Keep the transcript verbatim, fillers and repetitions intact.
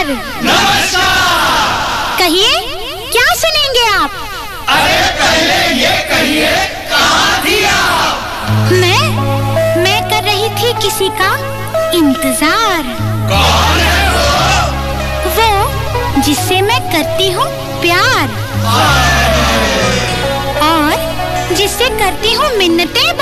नमस्कार। नमस्कार। कहिए, क्या सुनेंगे आप? अरे पहले ये कहिए, कहाँ थी आप? मैं मैं कर रही थी किसी का इंतजार। कौन है वो? वो जिससे मैं करती हूँ प्यार और जिससे करती हूँ मिन्नतें